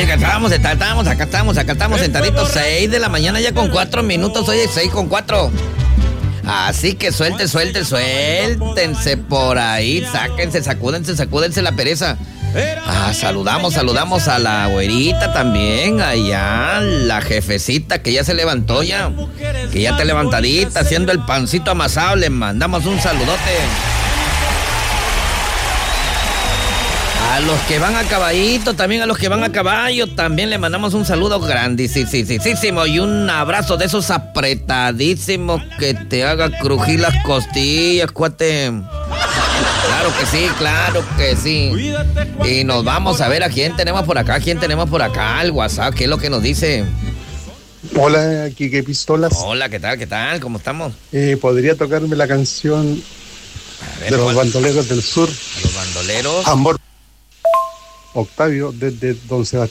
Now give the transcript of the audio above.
acá estamos sentaditos, 6 de la mañana ya con 4 minutos, oye, 6 con 4. Así que suéltense por ahí, sáquense, sacúdense la pereza. Saludamos a la güerita también, allá, la jefecita que ya se levantó que ya está levantadita, haciendo el pancito amasado, le mandamos un saludote. A los que van a caballito, también a los que van a caballo, también le mandamos un saludo grandísimo y un abrazo de esos apretadísimos que te haga crujir las costillas, cuate. Claro que sí. Y nos vamos a ver a quién tenemos por acá, el WhatsApp, ¿qué es lo que nos dice? Hola, Quique Pistolas. Hola, ¿qué tal? ¿Cómo estamos? ¿Podría tocarme la canción de los bandoleros del sur? Los bandoleros. Amor. Octavio, desde Don Sebastián.